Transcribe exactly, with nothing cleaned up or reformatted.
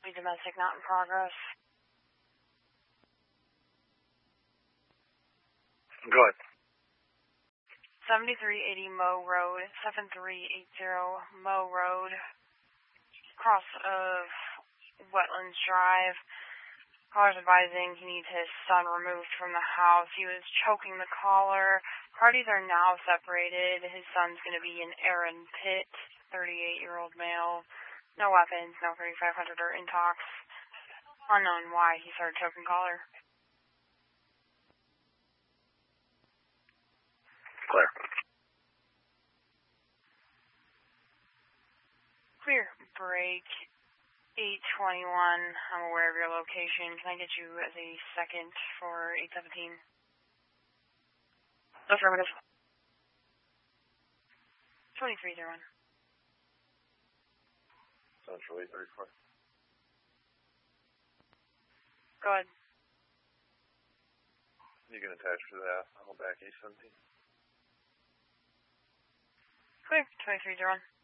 be domestic, not in progress. Go ahead. seventy-three eighty Moe Road, seven three eight zero Moe Road, cross of Wetlands Drive. Caller's advising he needs his son removed from the house. He was choking the caller. Parties are now separated. His son's going to be in Aaron Pitt, thirty-eight-year-old male. No weapons, no thirty-five hundred or intox. Unknown why he started choking caller. Clear. Clear. Break. eight twenty-one. I'm aware of your location. Can I get you as a second for eight seventeen? Affirmative. twenty-three oh one. Central eight thirty-four. Go ahead. You can attach to that. I'll back eight seventeen. Clear. twenty-three oh one.